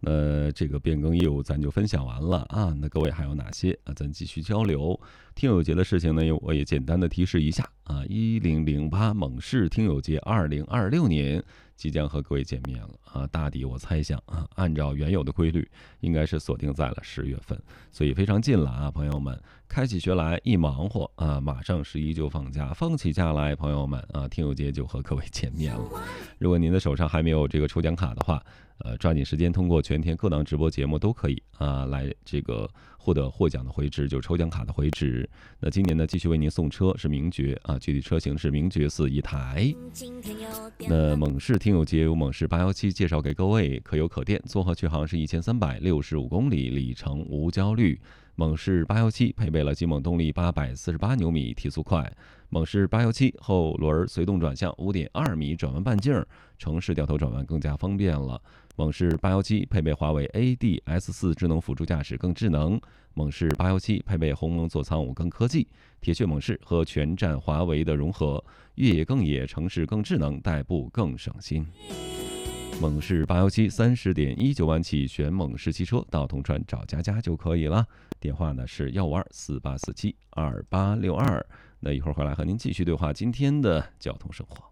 这个变更业务咱就分享完了啊。那各位还有哪些啊？咱继续交流。听友节的事情呢，我也简单的提示一下啊。1008猛士听友节2026年即将和各位见面了啊。大抵我猜想啊，按照原有的规律，应该是锁定在了10月份，所以非常近了啊，朋友们。开起学来一忙活啊，马上11就放假，放起假来，朋友们啊，听友节就和各位见面了。如果您的手上还没有这个抽奖卡的话，抓紧时间通过全天各档直播节目都可以啊，来这个获得获奖的回执，就是抽奖卡的回执。那今年呢，继续为您送车是名爵啊，具体车型是名爵4一台。那猛士听友节由猛士817介绍给各位，可油可电，综合续航是1365公里，里程无焦虑。猛士817配备了极猛动力848牛米，提速快。猛士817后轮随动转向5.2米转弯半径，城市掉头转弯更加方便了。猛士817配备华为 ADS4 智能辅助驾驶更智能。猛士817配备鸿蒙座舱5更科技。铁血猛士和全站华为的融合，越野更野，城市更智能，代步更省心。猛士817 30.19万起选猛士汽车，到铜川找佳佳就可以了。电话呢是15248472862。那一会儿回来和您继续对话今天的交通生活。